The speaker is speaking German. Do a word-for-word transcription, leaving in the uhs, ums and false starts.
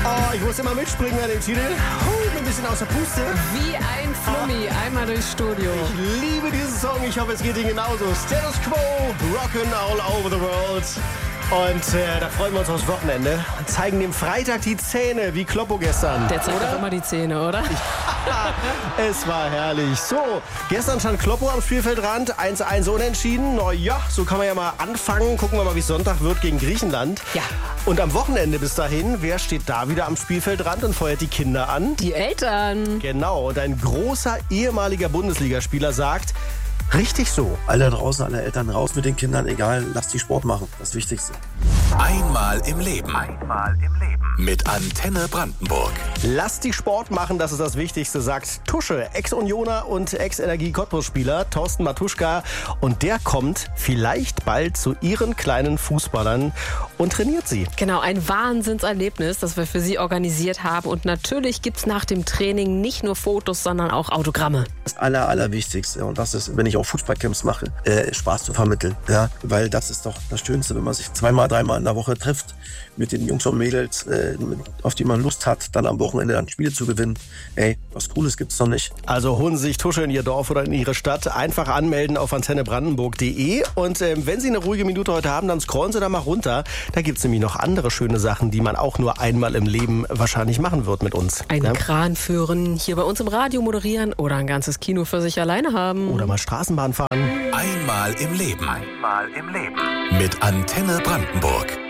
Oh, ich muss immer mitspringen an dem Titel. Oh, bin ein bisschen außer Puste. Wie ein Flummi, einmal durchs Studio. Ich liebe diesen Song. Ich hoffe, es geht Ihnen genauso. Status Quo, rockin' all over the world. Und äh, da freuen wir uns aufs Wochenende und zeigen dem Freitag die Zähne, wie Kloppo gestern. Der zeigt doch immer die Zähne, oder? Es war herrlich. So, gestern stand Kloppo am Spielfeldrand, eins zu eins unentschieden. Na ja, so kann man ja mal anfangen. Gucken wir mal, wie es Sonntag wird gegen Griechenland. Ja. Und am Wochenende bis dahin, wer steht da wieder am Spielfeldrand und feuert die Kinder an? Die Eltern. Genau, und ein großer ehemaliger Bundesligaspieler sagt, richtig so. Alle draußen, alle Eltern raus mit den Kindern, egal, lasst die Sport machen, das Wichtigste. Einmal im Leben. Einmal im Leben. Mit Antenne Brandenburg. Lasst die Sport machen, das ist das Wichtigste, sagt Tusche, Ex-Unioner und Ex-Energie-Cottbus-Spieler Thorsten Matuschka. Und der kommt vielleicht bald zu ihren kleinen Fußballern und trainiert sie. Genau, ein Wahnsinnserlebnis, das wir für Sie organisiert haben. Und natürlich gibt's nach dem Training nicht nur Fotos, sondern auch Autogramme. Das Aller, Allerwichtigste, und das ist, wenn ich auch Fußballcamps mache, äh, Spaß zu vermitteln. Ja? Weil das ist doch das Schönste, wenn man sich zweimal, dreimal in der Woche trifft mit den Jungs und Mädels, äh, auf die man Lust hat, dann am Wochenende dann Spiele zu gewinnen. Ey, was Cooles gibt's doch nicht. Also holen Sie sich Tusche in Ihr Dorf oder in Ihre Stadt. Einfach anmelden auf antenne brandenburg punkt de. Und äh, wenn Sie eine ruhige Minute heute haben, dann scrollen Sie da mal runter. Da gibt's nämlich noch andere schöne Sachen, die man auch nur einmal im Leben wahrscheinlich machen wird mit uns. Einen ja? Kran führen, hier bei uns im Radio moderieren oder ein ganzes Kino für sich alleine haben. Oder mal Straßenbahn fahren. Einmal im Leben. Einmal im Leben. Mit Antenne Brandenburg.